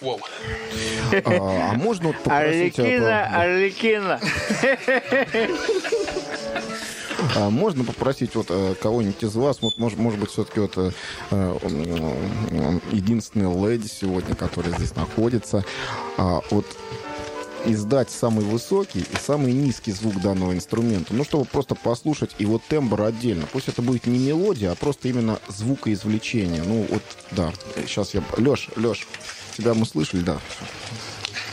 А можно вот попросить... Арлекино. Можно попросить вот кого-нибудь из вас, вот, может быть, все-таки вот единственная леди сегодня, которая здесь находится, вот издать самый высокий и самый низкий звук данного инструмента, ну, чтобы просто послушать и вот тембр отдельно. Пусть это будет не мелодия, а просто именно звукоизвлечение. Ну, вот, да, сейчас я... Лёш, тебя мы слышали, да?